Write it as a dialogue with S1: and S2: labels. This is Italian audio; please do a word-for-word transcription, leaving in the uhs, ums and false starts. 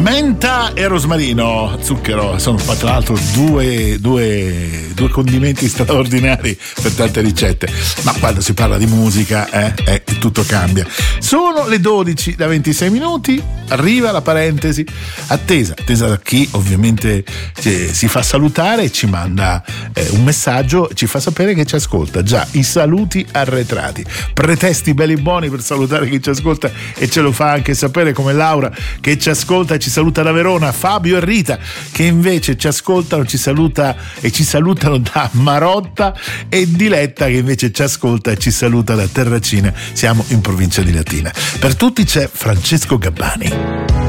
S1: Menta e rosmarino, zucchero, sono tra l'altro due, due, due condimenti straordinari per tante ricette, ma quando si parla di musica eh, eh, tutto cambia. Sono le dodici da ventisei minuti, arriva la parentesi attesa, attesa da chi ovviamente eh, si fa salutare e ci manda eh, un messaggio, ci fa sapere che ci ascolta. Già, i saluti arretrati, pretesti belli buoni per salutare chi ci ascolta, e ce lo fa anche sapere, come Laura che ci ascolta e ci saluta da Verona, Fabio e Rita che invece ci ascoltano, ci saluta e ci salutano da Marotta, e Diletta che invece ci ascolta e ci saluta da Terracina, siamo in provincia di Latina. Per tutti c'è Francesco Gabbani.